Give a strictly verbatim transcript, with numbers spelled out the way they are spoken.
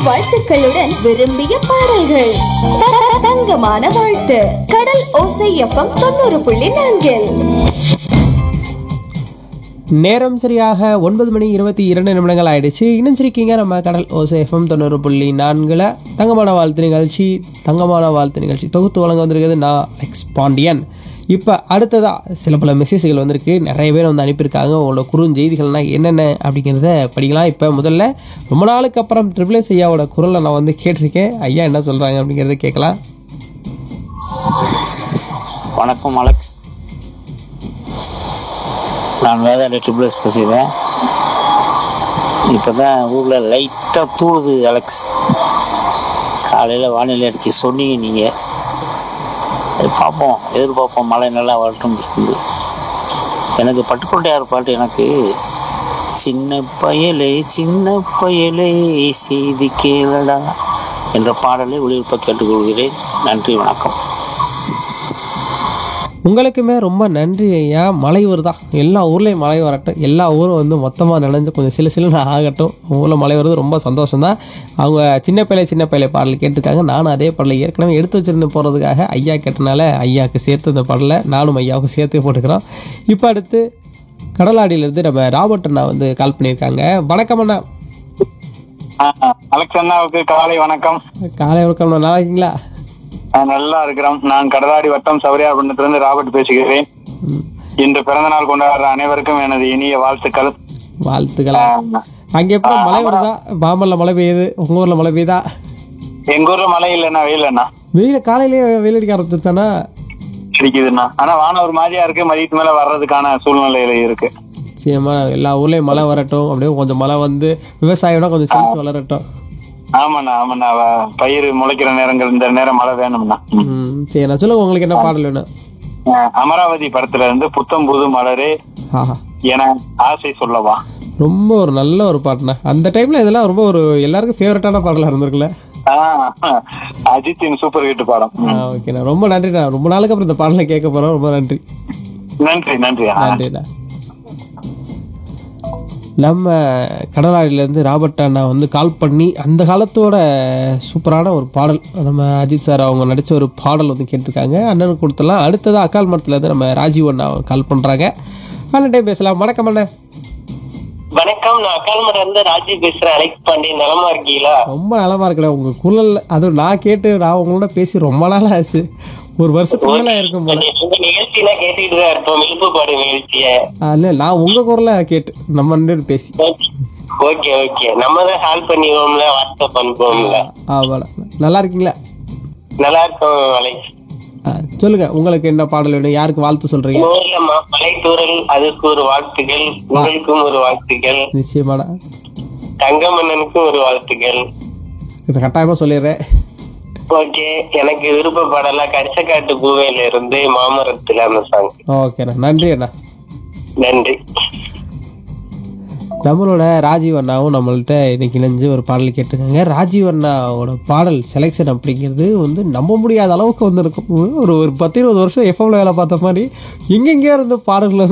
வாழ்த்துக்களுடன் விரும்பிய பாடல்கள். த- தங்கமான வாழ்த்து. கடல் ஓசை எஃப்எம் தொண்ணூறு புள்ளி நான்கில். நேரம் சரியாக ஒன்பது மணி இருபத்தி இரண்டு நிமிடங்கள் ஆயிடுச்சு. இணைஞ்சிருக்கீங்க நம்ம கடல் ஓசை எஃப்எம் தொண்ணூறு புள்ளி நான்கில் தங்கமான வாழ்த்து நிகழ்ச்சி. தங்கமான வாழ்த்து நிகழ்ச்சி தொகுத்து வழங்க வந்திருக்கிறது நான் எக்ஸ் பாண்டியன். இப்போ அடுத்ததாக சில பல மெசேஜ்கள் வந்திருக்கு. நிறைய பேர் வந்து அனுப்பியிருக்காங்க. உங்களோட குறுஞ்செய்திகள்னால் என்னென்ன அப்படிங்கிறத படிக்கலாம். இப்போ முதல்ல ரொம்ப நாளுக்கு அப்புறம் ட்ரிபிள் எஸ் ஐயாவோட குரலை நான் வந்து கேட்டிருக்கேன். ஐயா என்ன சொல்கிறாங்க அப்படிங்கிறத கேட்கலாம். வணக்கம் அலெக்ஸ், நான் வேதாள ட்ரிபிள் எஸ் பேசுகிறேன். இப்போ தான் ஊரில் லைட்டாக தூவுது அலெக்ஸ். காலையில் வானிலை அறிக்கை சொன்னீங்க நீங்கள், பார்ப்போம், எதிர்பார்ப்போம் மழை நல்லா வரட்டும். எனக்கு பட்டுக்கொண்டையார் பாட்டு எனக்கு சின்ன பயலே சின்ன பயலே செய்தி கேளடா என்ற பாடலை ஒளிபரப்ப கேட்டுக்கொள்கிறேன். நன்றி, வணக்கம். உங்களுக்குமே ரொம்ப நன்றி ஐயா. மழை வருதா? எல்லா ஊர்லேயும் மழை வரட்டும். எல்லா ஊரும் வந்து மொத்தமாக நினைஞ்சு கொஞ்சம் சில சிலுன்னு ஆகட்டும். ஊரில் மழை வருது, ரொம்ப சந்தோஷம்தான். அவங்க சின்ன பிள்ளை சின்ன பிள்ளை பாடல் கேட்டிருக்காங்க. நானும் அதே பாடலை ஏற்கனவே எடுத்து வச்சிருந்து போகிறதுக்காக ஐயா கேட்டனால ஐயாவுக்கு சேர்த்து இந்த பாடலை நானும் ஐயாவுக்கு சேர்த்து போட்டுக்கிறோம். இப்போ அடுத்து கடலாடியிலேருந்து நம்ம ராபர்ட் அண்ணா வந்து கால் பண்ணியிருக்காங்க. வணக்கம் அண்ணா. அலெக்ஸ் அண்ணாவுக்கு காலை வணக்கம். காலை வணக்கம். நல்லா இருக்கீங்களா? நல்லா இருக்கிறோம். நான் கடலாடி வட்டம் சௌரியாபட்டினத்திலிருந்து ராபர்ட் பேசுகிறேன். இன்று பிறந்த நாள் கொண்டாடுற அனைவருக்கும் எனது இனிய வாழ்த்துக்கள். வாழ்த்துக்களா. அங்கே எப்படி மழை வருதா? பாம்பல்ல மழை பெய்யுது. உங்க ஊர்ல மழை பெய்யுதா? எங்க ஊர்ல மழை இல்லைண்ணா, வெயில் அண்ணா. வெயில காலையிலேயே வெயில் அடிக்க ஆரம்பிச்சுட்டானா? அடிக்குதுண்ணா. ஆனா வானம் ஒரு மாதிரியா இருக்கு, மதியத்து மேல வர்றதுக்கான சூழ்நிலையில இருக்கு. நிச்சயமா எல்லா ஊர்லயும் மழை வரட்டும். அப்படியே கொஞ்சம் மழை வந்து விவசாயம்னா கொஞ்சம் செழிச்சு வளரட்டும். ஆமாண்ணா ஆமாண்ணா, பயிர் முளைக்கிற நேரங்கள் இந்த நேரம் மழை வேணும்ண்ணா. ம் சரி, நான் சொல்லுங்க, உங்களுக்கு என்ன பாடல் வேணும்? அமராவதி படத்துல இருந்து புத்தம் புது மலரே ஆஹா என ஆசை சொல்லவா. ரொம்ப ஒரு நல்ல ஒரு பாட்டுண்ணா. அந்த டைம்ல இதெல்லாம் ரொம்ப ஒரு எல்லாருக்கும் ஃபேவரட்டான பாடலா இருந்திருக்குல்ல. அஜித்தின் சூப்பர் ஹிட் பாடம். ஓகேண்ணா, ரொம்ப நன்றிண்ணா. ரொம்ப நாளுக்கு அப்புறம் இந்த பாடலை கேட்க போறோம். ரொம்ப நன்றி. நன்றி நன்றி நன்றிண்ணா. நம்ம கடலாடியிலேருந்து ராபர்ட் அண்ணா வந்து கால் பண்ணி அந்த காலத்தோட சூப்பரான ஒரு பாடல், நம்ம அஜித் சார் அவங்க நடித்த ஒரு பாடல் வந்து கேட்டிருக்காங்க. அண்ணனுக்கு கொடுத்துலாம். அடுத்ததாக அக்கால் மரத்துலேருந்து நம்ம ராஜீவ் அண்ணா கால் பண்ணுறாங்க. அண்ணன்டே பேசலாம். வணக்கம் அண்ணா. வணக்கம், நான் அக்கால் மரம் இருந்து ராஜீவ் பேசுறேன். அலெக்ஸ் பாண்டியன், நலமா இருக்கீங்களா? ரொம்ப நலமா இருக்கல. உங்க குரல் அதுவும் நான் கேட்டு நான் உங்களோட பேசி ரொம்ப நாள் ஆச்சு. ஒரு வருஷத்துக்கு மேல இருக்கும் போல. நிகழ்ச்சியெல்லாம் கேட்டுட்டு தான் இருப்போம், விழுப்பு பாடு நிகழ்ச்சிய. இல்ல, நான் உங்க குரல கேட்டு நம்ம ரெண்டு பேசி. ஓகே ஓகே, நம்ம தான் ஹால் பண்ணிடுவோம்ல, வாட்ஸ்அப் அனுப்புவோம்ல. ஆமாடா. நல்லா இருக்கீங்களா? நல்லா இருக்கும் அலெக்ஸ். சொல்லுங்க, உங்களுக்கு என்ன பாடல் வேணும்? யாருக்கு வாழ்த்து சொல்றீங்க? ஊர்ல மலை தூரல், அதுக்கு ஒரு வாழ்த்துக்கள். உங்களுக்கும் ஒரு வாழ்த்துக்கள். நிச்சயமாடா. தங்கமன்னனுக்கும் ஒரு வாழ்த்துக்கள். கட்டாயமா சொல்லிடுறேன். ஓகே, எனக்கு விருப்ப பாடலாம் கரிசக்காட்டு பூவையில இருந்து மாமரத்துல அந்த சாங். ஓகேண்ணா, நன்றி அண்ணா. நன்றி. நம்மளோட ராஜீவ் அண்ணாவும் நம்மள்கிட்ட இன்னைக்கு இணைஞ்சு ஒரு பாடல் கேட்டிருக்காங்க. ராஜீவ் அண்ணாவோட பாடல் செலெக்ஷன் அப்படிங்கிறது வந்து நம்ப முடியாத அளவுக்கு வந்து இருக்கும். ஒரு ஒரு பத்து இருபது வருஷம் எஃப்எம்ல வேலை பார்த்த மாதிரி எங்கெங்கேயோ இருந்து பாடல்கள்